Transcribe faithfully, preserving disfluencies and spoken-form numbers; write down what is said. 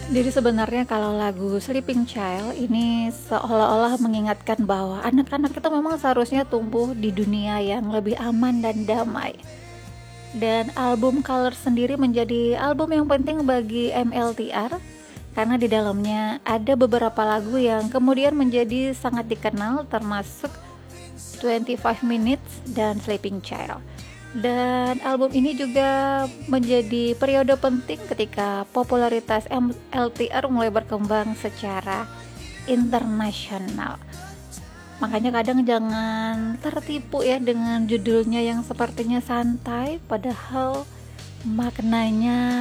Jadi sebenarnya kalau lagu Sleeping Child ini seolah-olah mengingatkan bahwa anak-anak itu memang seharusnya tumbuh di dunia yang lebih aman dan damai. Dan album Color sendiri menjadi album yang penting bagi M L T R karena di dalamnya ada beberapa lagu yang kemudian menjadi sangat dikenal, termasuk twenty-five Minutes dan Sleeping Child. Dan album ini juga menjadi periode penting ketika popularitas M L T R mulai berkembang secara internasional. Makanya kadang jangan tertipu ya dengan judulnya yang sepertinya santai, padahal maknanya